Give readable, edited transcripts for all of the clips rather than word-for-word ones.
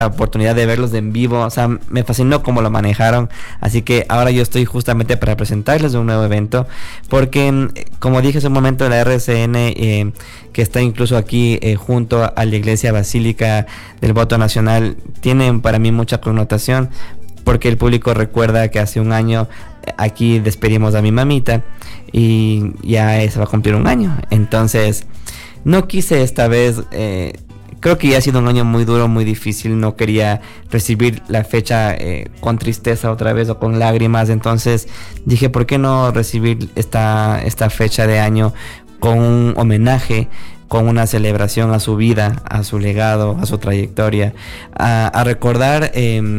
la oportunidad de verlos en vivo, o sea, me fascinó cómo lo manejaron, así que ahora yo estoy justamente para presentarles un nuevo evento, porque como dije hace un momento, la RCN, que está incluso aquí junto a la Iglesia Basílica del Voto Nacional, tiene para mí mucha connotación, porque el público recuerda que hace un año aquí despedimos a mi mamita, y ya se va a cumplir un año, entonces no quise esta vez... creo que ya ha sido un año muy duro, muy difícil. No quería recibir la fecha con tristeza otra vez o con lágrimas. Entonces dije, ¿por qué no recibir esta fecha de año con un homenaje, con una celebración a su vida, a su legado, a su trayectoria, a recordar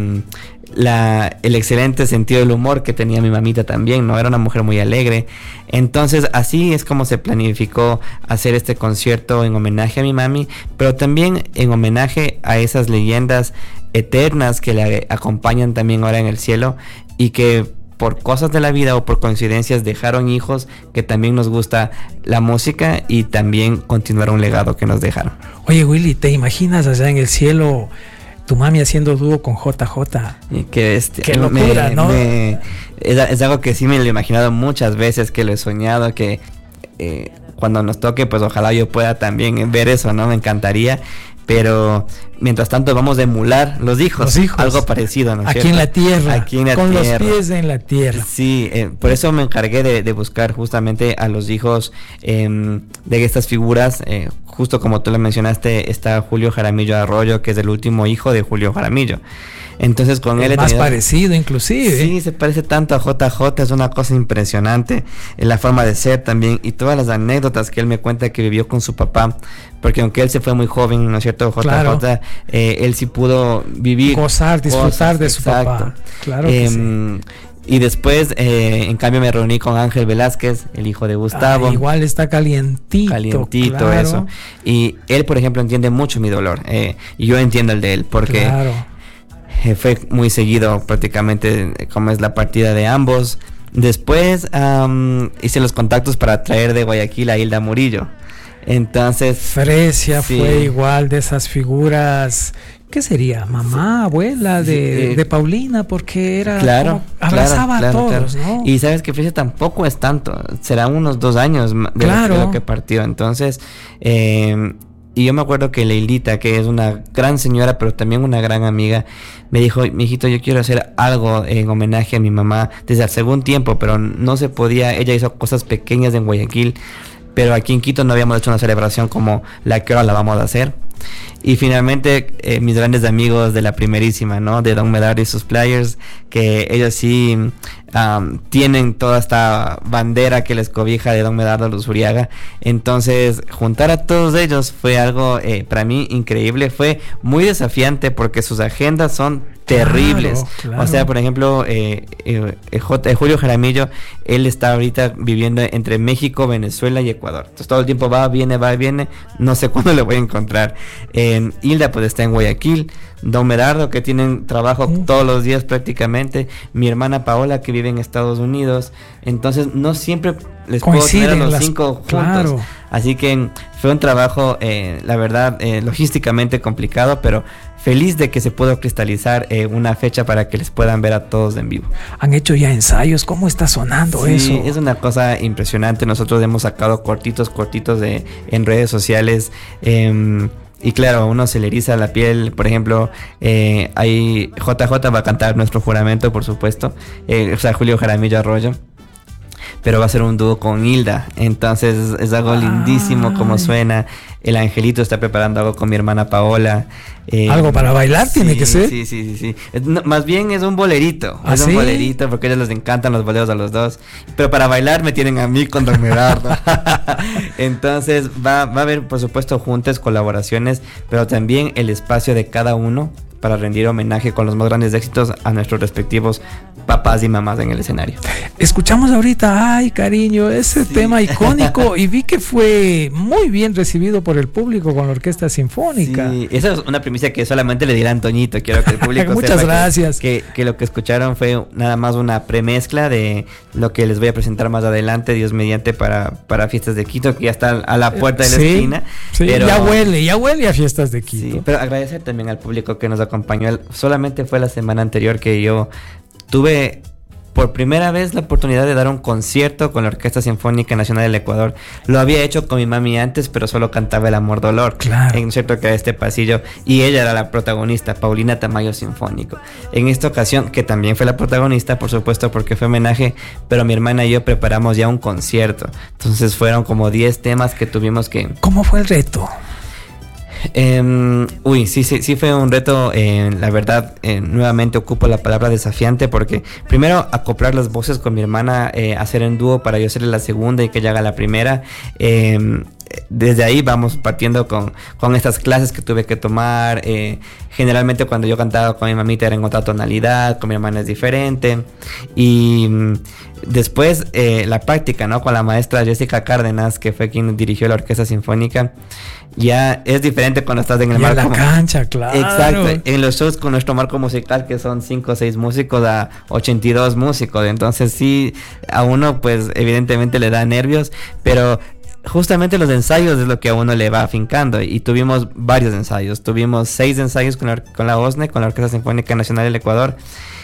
el excelente sentido del humor que tenía mi mamita también, ¿no? Era una mujer muy alegre. Entonces así es como se planificó hacer este concierto en homenaje a mi mami, pero también en homenaje a esas leyendas eternas que le acompañan también ahora en el cielo, y que por cosas de la vida o por coincidencias dejaron hijos que también nos gusta la música y también continuar un legado que nos dejaron. Oye, Willy, ¿te imaginas allá en el cielo tu mami haciendo dúo con JJ? Qué locura, ¿no? Es algo que sí me lo he imaginado muchas veces, que lo he soñado, que cuando nos toque, pues ojalá yo pueda también ver eso, ¿no? Me encantaría. Pero mientras tanto vamos a emular los hijos. Algo parecido, ¿no? Aquí en la tierra, con los pies en la tierra. Sí, por eso me encargué de buscar justamente a los hijos de estas figuras. Justo como tú lo mencionaste, está Julio Jaramillo Arroyo, que es el último hijo de Julio Jaramillo. Entonces con él... Más parecido inclusive. Sí, se parece tanto a JJ, es una cosa impresionante. La forma de ser también, y todas las anécdotas que él me cuenta que vivió con su papá. Porque aunque él se fue muy joven, ¿no es cierto? JJ, claro. Él sí pudo vivir... disfrutar de su papá. Claro que sí. Y después, en cambio, me reuní con Ángel Velázquez, el hijo de Gustavo. Igual está calientito, claro. Eso. Y él, por ejemplo, entiende mucho mi dolor. Y yo entiendo el de él, porque fue muy seguido prácticamente como es la partida de ambos. Después hice los contactos para traer de Guayaquil a Hilda Murillo. Entonces... Fresia fue igual de esas figuras... ¿Qué sería? Mamá, abuela de Paulina, porque era abrazaba a todos, ¿no? Y sabes que Fresia tampoco es tanto, será unos 2 años de lo que partió. Entonces, y yo me acuerdo que Leilita, que es una gran señora, pero también una gran amiga, me dijo, mijito, yo quiero hacer algo en homenaje a mi mamá desde hace algún tiempo, pero no se podía. Ella hizo cosas pequeñas en Guayaquil, pero aquí en Quito no habíamos hecho una celebración como la que ahora la vamos a hacer. Y finalmente mis grandes amigos de la primerísima, ¿no? De Don Medardo y sus players, que ellos sí tienen toda esta bandera que les cobija de Don Medardo Luzuriaga. Entonces juntar a todos ellos fue algo para mí increíble, fue muy desafiante porque sus agendas son terribles. Claro. O sea, por ejemplo, Julio Jaramillo, él está ahorita viviendo entre México, Venezuela y Ecuador. Entonces todo el tiempo va, viene, no sé cuándo le voy a encontrar. Hilda pues está en Guayaquil, Don Medardo, que tienen trabajo todos los días prácticamente, mi hermana Paola, que vive en Estados Unidos. Entonces no siempre les puedo tener a los 5 juntos. Claro. Así que fue un trabajo, la verdad, logísticamente complicado, pero feliz de que se pueda cristalizar una fecha para que les puedan ver a todos en vivo. ¿Han hecho ya ensayos? ¿Cómo está sonando eso? Sí, es una cosa impresionante. Nosotros hemos sacado cortitos en redes sociales. Y claro, a uno se le eriza la piel. Por ejemplo, ahí JJ va a cantar Nuestro Juramento, por supuesto. O sea, Julio Jaramillo Arroyo. Pero va a ser un dúo con Hilda. Entonces es algo lindísimo como suena. El Angelito está preparando algo con mi hermana Paola. ¿Algo para bailar tiene que ser? Sí. Más bien es un bolerito. Un bolerito porque a ellos les encantan los boleros a los dos. Pero para bailar me tienen a mí con Don Medardo. Entonces va a haber, por supuesto, juntas, colaboraciones, pero también el espacio de cada uno para rendir homenaje con los más grandes éxitos a nuestros respectivos papás y mamás en el escenario. Escuchamos ahorita, ay cariño, ese tema icónico, y vi que fue muy bien recibido por el público con la Orquesta Sinfónica. Sí, esa es una primicia que solamente le dirá Antoñito. Quiero que el público Muchas sepa gracias. Que lo que escucharon fue nada más una premezcla de lo que les voy a presentar más adelante, Dios mediante, para Fiestas de Quito, que ya está a la puerta de la esquina. Sí, pero ya huele a Fiestas de Quito. Sí, pero agradecer también al público que nos acompaña acompañó. Solamente fue la semana anterior que yo tuve por primera vez la oportunidad de dar un concierto con la Orquesta Sinfónica Nacional del Ecuador. Lo había hecho con mi mami antes, pero solo cantaba El Amor Dolor. Claro. En cierto que era este pasillo. Y ella era la protagonista, Paulina Tamayo Sinfónico. En esta ocasión, que también fue la protagonista, por supuesto, porque fue homenaje, pero mi hermana y yo preparamos ya un concierto. Entonces fueron como 10 temas que tuvimos que... ¿Cómo fue el reto? Sí fue un reto, la verdad, nuevamente ocupo la palabra desafiante porque primero acoplar las voces con mi hermana, hacer en dúo para yo hacerle la segunda y que ella haga la primera. Desde ahí vamos partiendo con estas clases que tuve que tomar. Generalmente cuando yo cantaba con mi mamita era en otra tonalidad, con mi hermana es diferente. Y después la práctica, ¿no? Con la maestra Jessica Cárdenas, que fue quien dirigió la Orquesta Sinfónica. Ya es diferente cuando estás en el marco. En la cancha, claro. Exacto. En los shows con nuestro marco musical, que son 5 o 6 músicos a 82 músicos. Entonces sí, a uno pues evidentemente le da nervios, pero justamente los ensayos es lo que a uno le va afincando. Y tuvimos varios ensayos. Tuvimos 6 ensayos con la OSNE, con la Orquesta Sinfónica Nacional del Ecuador.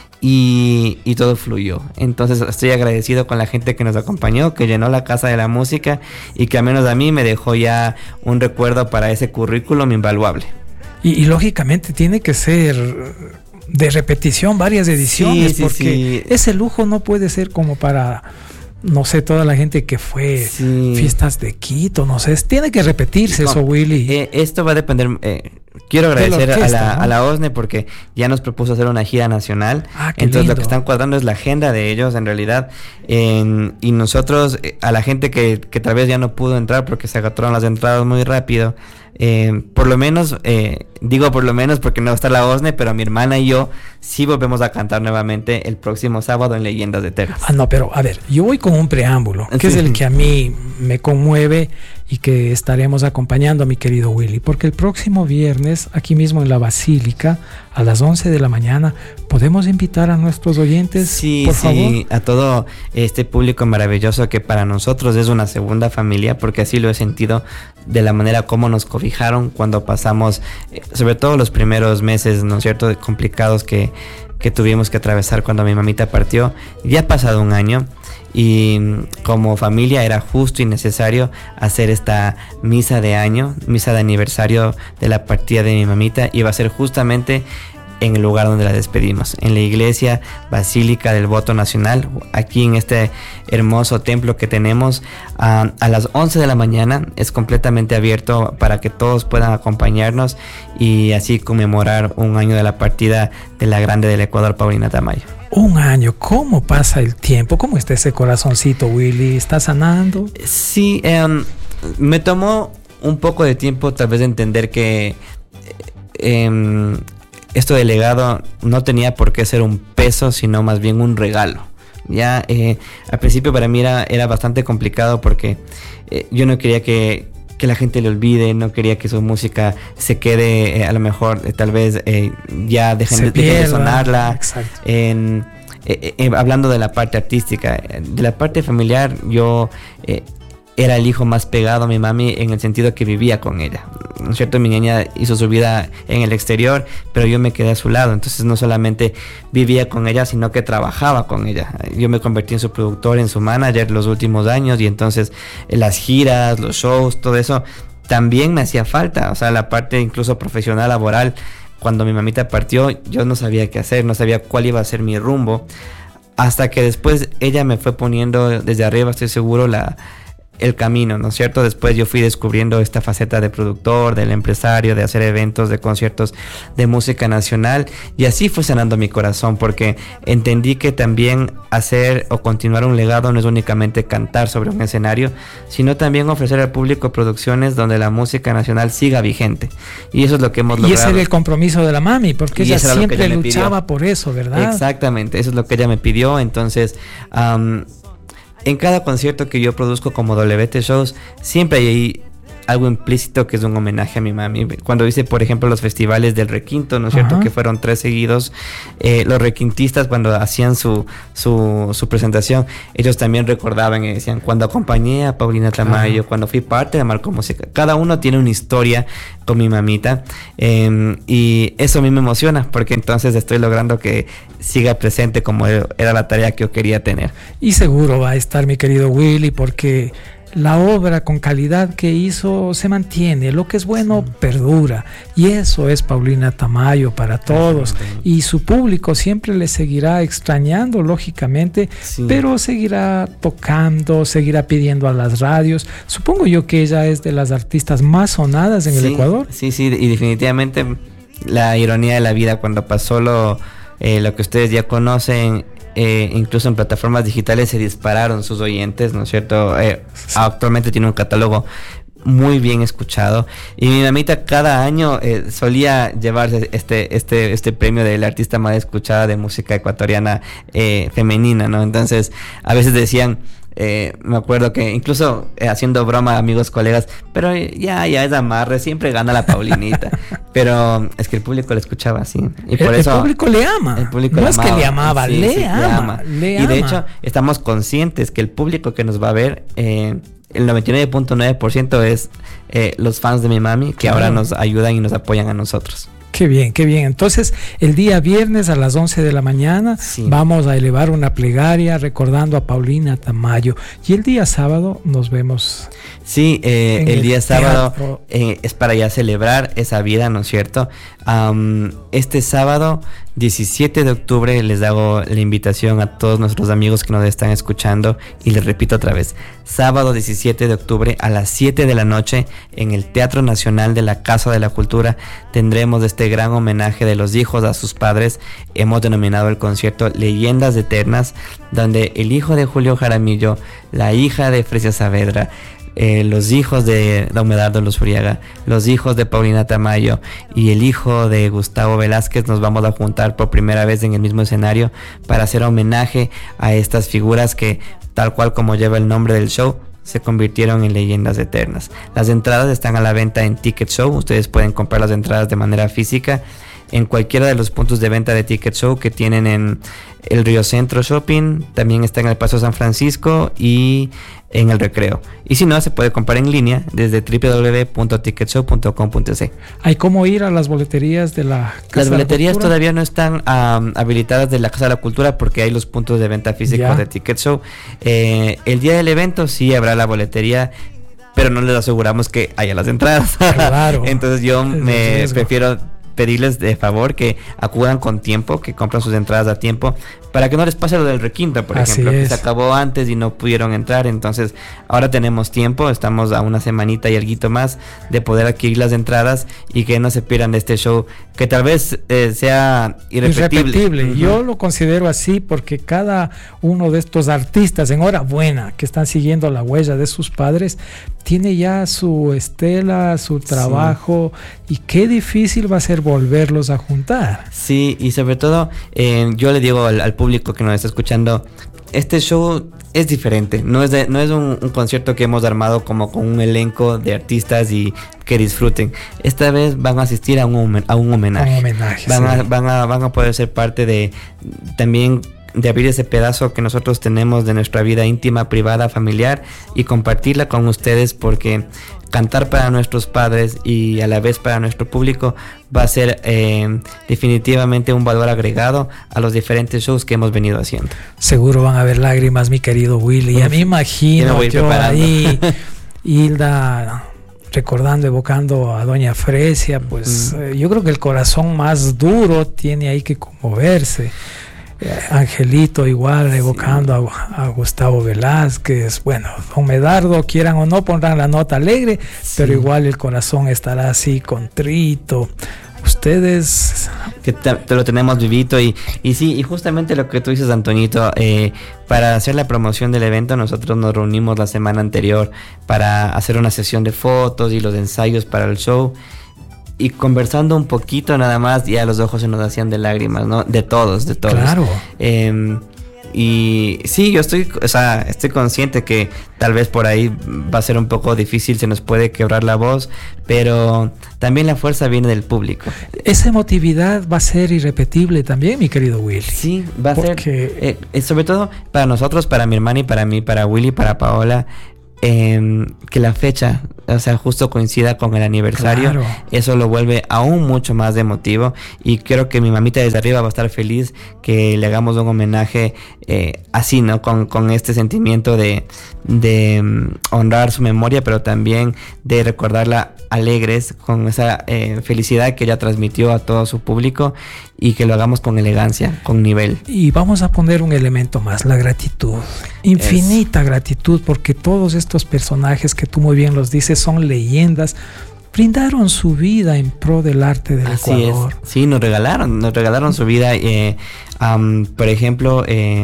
Y todo fluyó. Entonces estoy agradecido con la gente que nos acompañó, que llenó la Casa de la Música y que al menos a mí me dejó ya un recuerdo para ese currículum invaluable. Y lógicamente tiene que ser de repetición varias ediciones, porque ese lujo no puede ser como para, no sé, toda la gente que fue fiestas de Quito, no sé, tiene que repetirse eso, Willy. Esto va a depender. Quiero agradecer a la OSNE porque ya nos propuso hacer una gira nacional. Entonces lindo. Lo que están cuadrando es la agenda de ellos en realidad. Y nosotros, a la gente que tal vez ya no pudo entrar porque se agotaron las entradas muy rápido, por lo menos, digo por lo menos porque no va a estar la OSNE, pero mi hermana y yo sí volvemos a cantar nuevamente el próximo sábado en Leyendas de Teras. No, pero a ver, yo voy con un preámbulo, que es el que a mí me conmueve y que estaremos acompañando a mi querido Willy, porque el próximo viernes, aquí mismo en la Basílica, a las 11 de la mañana, ¿podemos invitar a nuestros oyentes, por favor? Sí, a todo este público maravilloso que para nosotros es una segunda familia, porque así lo he sentido de la manera como nos cobijaron cuando pasamos, sobre todo los primeros meses, ¿no es cierto?, complicados que tuvimos que atravesar cuando mi mamita partió. Ya ha pasado un año y como familia era justo y necesario hacer esta misa de año, misa de aniversario de la partida de mi mamita, y va a ser justamente en el lugar donde la despedimos, en la iglesia Basílica del Voto Nacional, aquí en este hermoso templo que tenemos, a las 11 de la mañana. Es completamente abierto para que todos puedan acompañarnos y así conmemorar un año de la partida de la grande del Ecuador, Paulina Tamayo. Un año, ¿cómo pasa el tiempo? ¿Cómo está ese corazoncito, Willy? ¿Está sanando? Sí, me tomó un poco de tiempo tal vez de entender que esto del legado no tenía por qué ser un peso, sino más bien un regalo. Ya al principio para mí era bastante complicado porque yo no quería que la gente le olvide, no quería que su música se quede, a lo mejor tal vez ya dejen de sonarla. Hablando de la parte artística, de la parte familiar, yo era el hijo más pegado a mi mami en el sentido que vivía con ella, ¿no es cierto? Mi niña hizo su vida en el exterior, pero yo me quedé a su lado. Entonces no solamente vivía con ella, sino que trabajaba con ella. Yo me convertí en su productor, en su manager los últimos años, y entonces las giras, los shows, todo eso también me hacía falta. O sea, la parte incluso profesional, laboral, cuando mi mamita partió, yo no sabía qué hacer, no sabía cuál iba a ser mi rumbo, hasta que después ella me fue poniendo desde arriba, estoy seguro, el camino, ¿no es cierto? Después yo fui descubriendo esta faceta de productor, del empresario, de hacer eventos, de conciertos de música nacional, y así fue sanando mi corazón, porque entendí que también hacer o continuar un legado no es únicamente cantar sobre un escenario, sino también ofrecer al público producciones donde la música nacional siga vigente, y eso es lo que hemos logrado. Y ese era el compromiso de la mami, porque ella siempre luchaba por eso, ¿verdad? Exactamente, eso es lo que ella me pidió. Entonces, en cada concierto que yo produzco como WT Shows, siempre hay algo implícito que es un homenaje a mi mami. Cuando hice, por ejemplo, los festivales del requinto, ¿no es cierto? Que fueron 3 seguidos, los requintistas cuando hacían su presentación, ellos también recordaban y decían, cuando acompañé a Paulina Tamayo, cuando fui parte de Marco Música. Cada uno tiene una historia con mi mamita, y eso a mí me emociona, porque entonces estoy logrando que siga presente como era la tarea que yo quería tener. Y seguro va a estar, mi querido Willy, porque la obra con calidad que hizo se mantiene, lo que es bueno perdura, y eso es Paulina Tamayo para todos, y su público siempre le seguirá extrañando, lógicamente, pero seguirá tocando, seguirá pidiendo a las radios. Supongo yo que ella es de las artistas más sonadas en el Ecuador. Sí, y definitivamente la ironía de la vida, cuando pasó lo que ustedes ya conocen, incluso en plataformas digitales se dispararon sus oyentes, ¿no es cierto? Actualmente tiene un catálogo muy bien escuchado, y mi mamita cada año solía llevarse este premio de la artista más escuchada de música ecuatoriana femenina, ¿no? Entonces a veces decían, me acuerdo que incluso haciendo broma a amigos, colegas, pero ya es amarre, siempre gana la Paulinita. Pero es que el público le escuchaba así, y por eso el público le ama. El público no es que le amaba, le ama. Y de hecho estamos conscientes que el público que nos va a ver, el 99.9% es los fans de mi mami, que ahora nos ayudan y nos apoyan a nosotros. Qué bien, qué bien. Entonces, el día viernes a las 11 de la mañana vamos a elevar una plegaria recordando a Paulina Tamayo. Y el día sábado nos vemos. Sí, el día sábado es para ya celebrar esa vida, ¿no es cierto? Este sábado 17 de octubre les hago la invitación a todos nuestros amigos que nos están escuchando, y les repito otra vez, sábado 17 de octubre a las 7 de la noche en el Teatro Nacional de la Casa de la Cultura tendremos este gran homenaje de los hijos a sus padres. Hemos denominado el concierto Leyendas Eternas, donde el hijo de Julio Jaramillo, la hija de Fresia Saavedra, los hijos de Don Medardo Luzuriaga, los hijos de Paulina Tamayo y el hijo de Gustavo Velázquez nos vamos a juntar por primera vez en el mismo escenario para hacer homenaje a estas figuras que, tal cual como lleva el nombre del show, se convirtieron en leyendas eternas. Las entradas están a la venta en Ticket Show. Ustedes pueden comprar las entradas de manera física en cualquiera de los puntos de venta de Ticket Show que tienen en el Río Centro Shopping, también está en el Paso San Francisco y en el Recreo. Y si no, se puede comprar en línea desde www.ticketshow.com.c. ¿Hay cómo ir a las boleterías de la Casa de la Cultura? Las boleterías todavía no están habilitadas de la Casa de la Cultura porque hay los puntos de venta físicos de Ticket Show. El día del evento sí habrá la boletería, pero no les aseguramos que haya las entradas. Claro. Entonces yo prefiero pedirles de favor que acudan con tiempo, que compren sus entradas a tiempo, para que no les pase lo del requinto, por ejemplo, que se acabó antes y no pudieron entrar. Entonces ahora tenemos tiempo, estamos a una semanita y alguito más de poder adquirir las entradas y que no se pierdan de este show, que tal vez sea irrepetible. Yo lo considero así porque cada uno de estos artistas, enhorabuena, que están siguiendo la huella de sus padres, tiene ya su estela, su trabajo, y qué difícil va a ser volverlos a juntar. Sí, y sobre todo yo le digo al público que nos está escuchando, este show es diferente, no es un concierto que hemos armado como con un elenco de artistas y que disfruten. Esta vez van a asistir a un homenaje. Van a poder ser parte de también de abrir ese pedazo que nosotros tenemos de nuestra vida íntima, privada, familiar, y compartirla con ustedes, porque cantar para nuestros padres y a la vez para nuestro público va a ser definitivamente un valor agregado a los diferentes shows que hemos venido haciendo. Seguro van a haber lágrimas, mi querido Willy. Ya me imagino yo ahí, Hilda, recordando, evocando a Doña Fresia, pues yo creo que el corazón más duro tiene ahí que conmoverse. Angelito igual evocando a Gustavo Velázquez. Bueno, Don Medardo, quieran o no, pondrán la nota alegre, pero igual el corazón estará así contrito. Ustedes que te lo tenemos vivito y sí, y justamente lo que tú dices, Antoñito, para hacer la promoción del evento nosotros nos reunimos la semana anterior para hacer una sesión de fotos y los ensayos para el show. Y conversando un poquito nada más, ya los ojos se nos hacían de lágrimas, ¿no? De todos. Claro. Y sí, yo estoy consciente que tal vez por ahí va a ser un poco difícil, se nos puede quebrar la voz, pero también la fuerza viene del público. Esa emotividad va a ser irrepetible también, mi querido Willy. Sí, va a ser, sobre todo para nosotros, para mi hermana y para mí, para Willy, para Paola, que la fecha, o sea, justo coincida con el aniversario. Claro. Eso lo vuelve aún mucho más emotivo, y creo que mi mamita desde arriba va a estar feliz que le hagamos un homenaje así, ¿no? Con este sentimiento de honrar su memoria, pero también de recordarla alegres, con esa felicidad que ella transmitió a todo su público, y que lo hagamos con elegancia, con nivel. Y vamos a poner un elemento más, la gratitud, infinita gratitud, porque todos estos personajes que tú muy bien los dices son leyendas, brindaron su vida en pro del arte del Ecuador. Sí, nos regalaron su vida. Por ejemplo,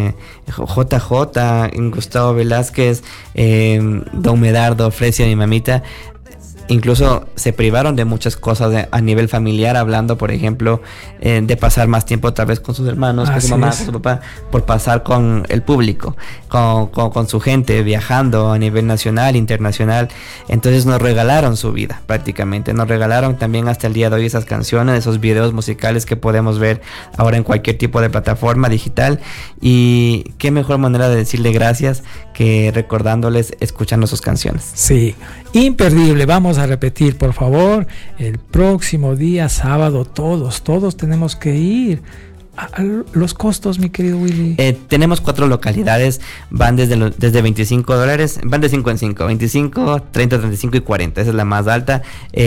JJ, Gustavo Velázquez, Don Medardo, Fresia, mi mamita, incluso se privaron de muchas cosas a nivel familiar, hablando, por ejemplo, de pasar más tiempo otra vez con sus hermanos, con su mamá, con su papá, por pasar con el público, con su gente, viajando a nivel nacional, internacional. Entonces nos regalaron su vida prácticamente, nos regalaron también hasta el día de hoy esas canciones, esos videos musicales que podemos ver ahora en cualquier tipo de plataforma digital. Y qué mejor manera de decirle gracias que recordándoles, escuchando sus canciones. Sí, imperdible. Vamos a repetir, por favor, el próximo día sábado, todos tenemos que ir. Los costos, mi querido Willy. Tenemos 4 localidades, van desde $25, van de 5 en 5, 25, 30, 35 y 40, esa es la más alta.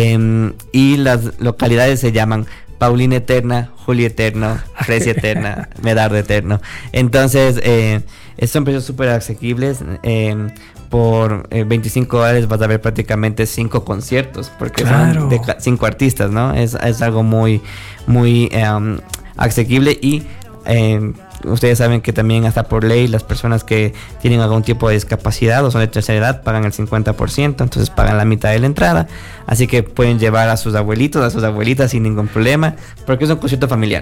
Y las localidades se llaman Paulina Eterna, Juli Eterno, Fresia Eterna, Medardo Eterno. Entonces, son precios súper asequibles. Por $25 vas a ver prácticamente 5 conciertos, porque son de 5 artistas, ¿no? Es algo muy asequible. Y ustedes saben que también hasta por ley las personas que tienen algún tipo de discapacidad o son de tercera edad pagan el 50%, entonces pagan la mitad de la entrada, así que pueden llevar a sus abuelitos, a sus abuelitas sin ningún problema, porque es un concierto familiar,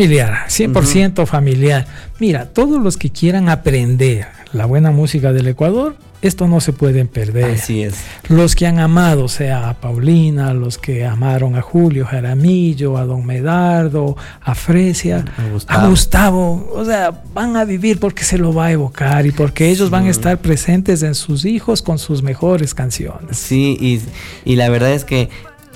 100% familiar. Mira, todos los que quieran aprender la buena música del Ecuador, esto no se pueden perder. Así es. Los que han amado, sea a Paulina, los que amaron a Julio Jaramillo, a Don Medardo, a Fresia, a Gustavo, o sea, van a vivir porque se lo va a evocar y porque ellos van a estar presentes en sus hijos con sus mejores canciones. Sí, y la verdad es que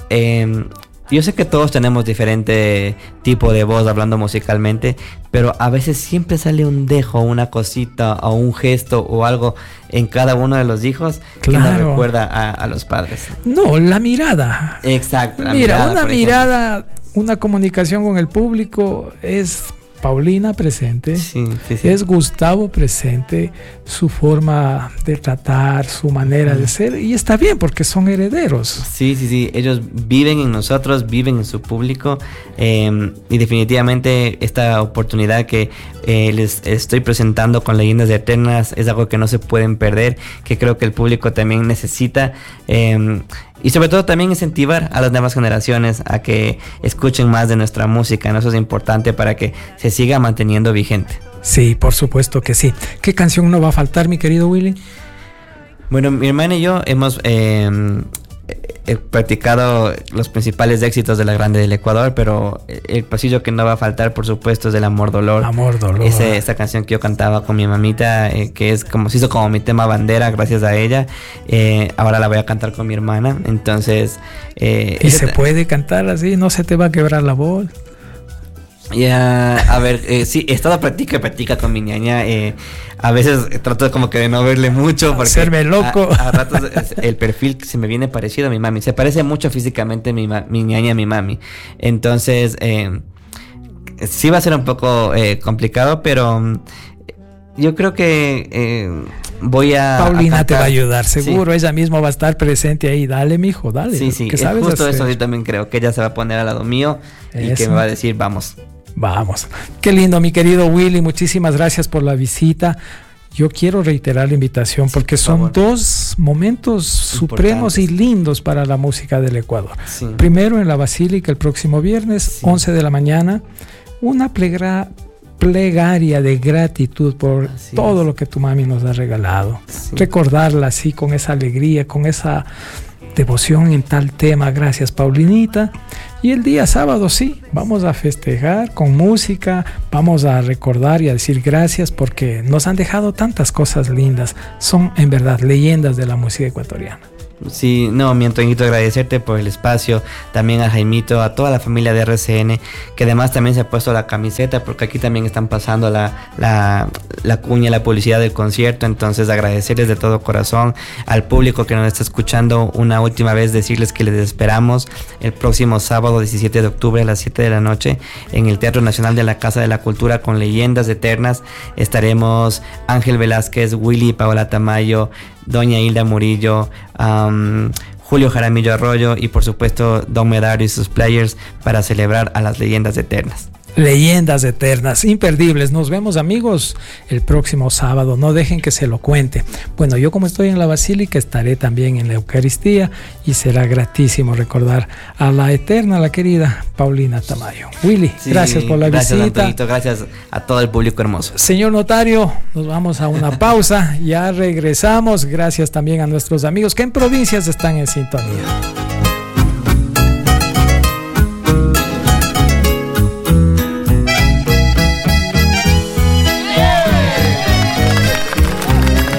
yo sé que todos tenemos diferente tipo de voz hablando musicalmente, pero a veces siempre sale un dejo, una cosita o un gesto o algo en cada uno de los hijos que nos recuerda a los padres. No, la mirada. Exacto. Una mirada, una comunicación con el público es Paulina presente, sí. Es Gustavo presente, su forma de tratar, su manera de ser, y está bien porque son herederos. Sí, ellos viven en nosotros, viven en su público, y definitivamente esta oportunidad que les estoy presentando con Leyendas Eternas es algo que no se pueden perder, que creo que el público también necesita, y sobre todo también incentivar a las nuevas generaciones a que escuchen más de nuestra música, ¿no? Eso es importante para que se siga manteniendo vigente. Sí, por supuesto que sí. ¿Qué canción no va a faltar, mi querido Willy? Bueno, mi hermana y yo hemos practicado los principales éxitos de la Grande del Ecuador, pero el pasillo que no va a faltar, por supuesto, es el Amor Dolor. Amor Dolor. Esta canción que yo cantaba con mi mamita, que es como se hizo como mi tema bandera gracias a ella. Ahora la voy a cantar con mi hermana, entonces... ¿Y se puede cantar así? ¿No se te va a quebrar la voz? A ver, sí, he estado practica con mi ñaña. A veces trato como que de no verle mucho porque hacerme loco. A ratos el perfil se me viene parecido a mi mami. Se parece mucho físicamente mi ñaña a mi mami. Entonces sí va a ser un poco complicado, pero yo creo que Paulina te va a ayudar, seguro. Sí. Ella misma va a estar presente ahí. Dale, mijo, dale. Sí, ¿qué sabes justo hacer? Eso yo también creo que ella se va a poner al lado mío y que me va a decir, vamos. Qué lindo, mi querido Willy. Muchísimas gracias por la visita. Yo quiero reiterar la invitación porque son dos momentos supremos y lindos para la música del Ecuador. Sí. Primero en la Basílica el próximo viernes, 11 de la mañana, una plegaria de gratitud por todo lo que tu mami nos ha regalado. Recordarla así, con esa alegría, con esa devoción en tal tema. Gracias, Paulinita. Y el día sábado sí, vamos a festejar con música, vamos a recordar y a decir gracias porque nos han dejado tantas cosas lindas. Son en verdad leyendas de la música ecuatoriana. Sí, no, mi Antoñito, agradecerte por el espacio, también a Jaimito, a toda la familia de RCN, que además también se ha puesto la camiseta, porque aquí también están pasando la cuña, la publicidad del concierto. Entonces agradecerles de todo corazón al público que nos está escuchando. Una última vez decirles que les esperamos el próximo sábado 17 de octubre a las 7 de la noche en el Teatro Nacional de la Casa de la Cultura con Leyendas Eternas. Estaremos Ángel Velázquez, Willy y Paola Tamayo, Doña Hilda Murillo, Julio Jaramillo Arroyo y por supuesto Don Medario y sus players para celebrar a las Leyendas Eternas. Leyendas eternas, imperdibles. Nos vemos, amigos, el próximo sábado. No dejen que se lo cuente. Bueno, yo como estoy en la Basílica estaré también en la Eucaristía y será gratísimo recordar a la eterna, la querida Paulina Tamayo. Willy, gracias por la visita. Gracias, Antonito, gracias a todo el público hermoso. Señor notario, nos vamos a una pausa. Ya regresamos. Gracias también a nuestros amigos que en provincias están en sintonía.